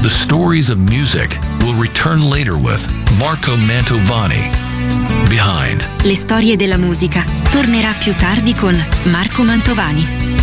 The Stories of Music will return later with Marco Mantovani. Behind. Le storie della musica tornerà più tardi con Marco Mantovani.